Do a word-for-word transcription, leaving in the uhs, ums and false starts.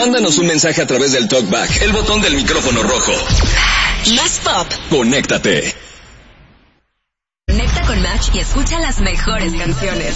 Mándanos un mensaje a través del TalkBack, el botón del micrófono rojo. Más pop. Conéctate. Conecta con Match y escucha las mejores canciones.